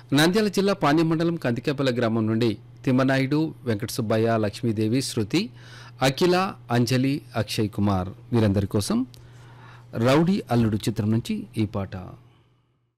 నంద్యాల జిల్లా పాణ్యం మండలం కందికేపల్లి గ్రామం నుండి తిమ్మనాయుడు, వెంకట సుబ్బయ్య, లక్ష్మీదేవి, శృతి, అఖిల, అంజలి, అక్షయ్ కుమార్ వీరందరి కోసం రౌడీ అల్లుడు చిత్రం నుంచి ఈ పాట.